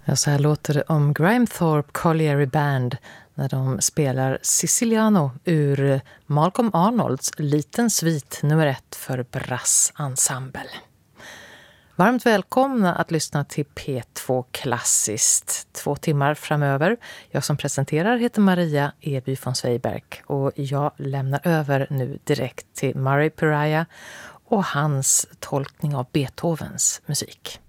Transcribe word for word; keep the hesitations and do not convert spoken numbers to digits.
Ja, så här låter det om Grimethorpe Colliery Band när de spelar Siciliano ur Malcolm Arnolds Liten svit nummer ett för Brass Ensemble. Varmt välkomna att lyssna till P två Klassiskt. Två timmar framöver. Jag som presenterar heter Maria Eby von Sveiberg och jag lämnar över nu direkt till Murray Pariah och hans tolkning av Beethovens musik.